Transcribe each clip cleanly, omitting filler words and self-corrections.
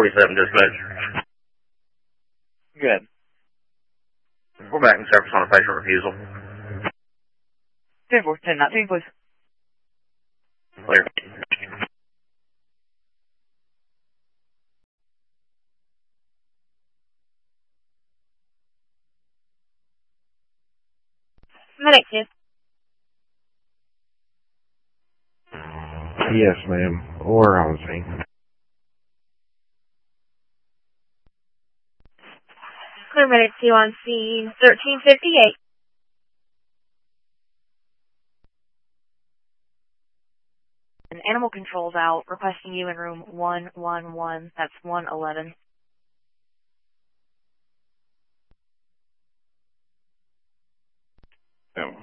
47 dispatch. Good. We're back in service on a patient refusal. 10-4, 10, not 10, please. Clear. Medic 2. Yes, ma'am. We're on scene. Clear Medic 2 on scene 1358. And animal control's out, requesting you in room 111. That's 111. Oh.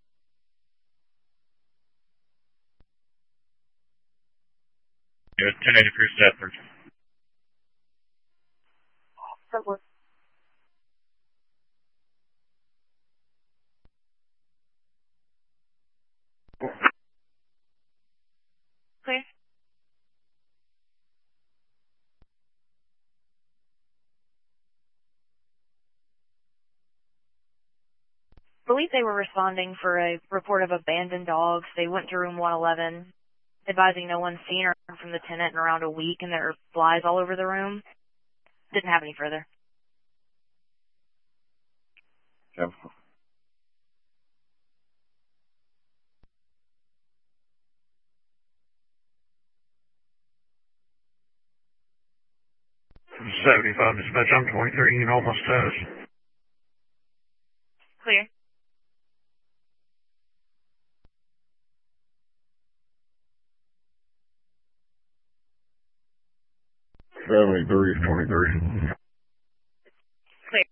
It was 1080 for Stafford. Simple. Clear. Believe they were responding for a report of abandoned dogs. They went to room 111, advising no one's seen or heard from the tenant in around a week, and there are flies all over the room. Didn't have any further. Okay. From 75 dispatch, I'm 23 and almost touched. Clear. Family 323. Clear.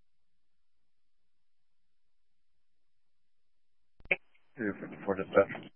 Here, 54 dispatch.